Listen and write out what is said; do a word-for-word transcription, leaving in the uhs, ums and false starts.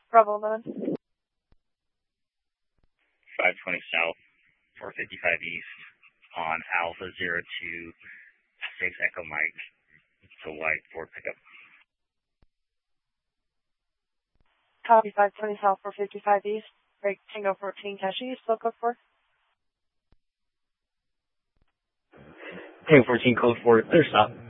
Bravo eleven. five twenty South, four fifty-five East on Alpha zero two six Echo Mike to White Ford pickup. Copy five twenty South, four fifty-five East. Break Tango fourteen Cache East, low code four. Tango fourteen code four, clear stop.